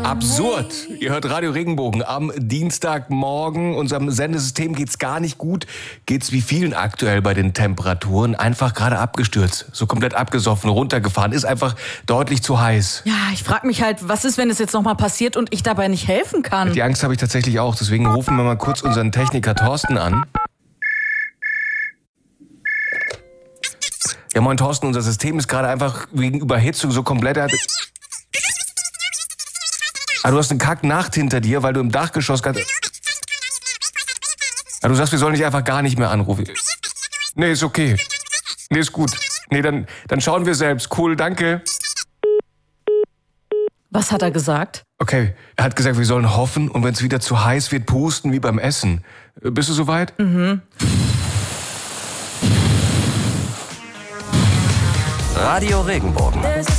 Absurd. Ihr hört Radio Regenbogen am Dienstagmorgen. Unserem Sendesystem geht's gar nicht gut. Geht's wie vielen aktuell bei den Temperaturen. Einfach gerade abgestürzt. So komplett abgesoffen, runtergefahren. Ist einfach deutlich zu heiß. Ja, ich frage mich halt, was ist, wenn es jetzt nochmal passiert und ich dabei nicht helfen kann? Die Angst habe ich tatsächlich auch. Deswegen rufen wir mal kurz unseren Techniker Thorsten an. Ja, moin Thorsten, unser System ist gerade einfach wegen Überhitzung so komplett... Ah, du hast eine Kacknacht hinter dir, weil du im Dachgeschoss... Ah, du sagst, wir sollen dich einfach gar nicht mehr anrufen. Nee, ist okay. Nee, ist gut. Nee, dann schauen wir selbst. Cool, danke. Was hat er gesagt? Okay, er hat gesagt, wir sollen hoffen und wenn es wieder zu heiß wird, pusten wie beim Essen. Bist du soweit? Mhm. Radio Regenbogen.